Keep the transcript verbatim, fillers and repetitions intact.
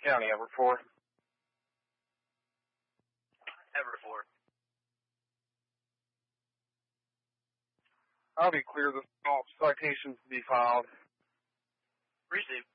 County, ever four. Ever four. I'll be clear the citations to be filed. Receive.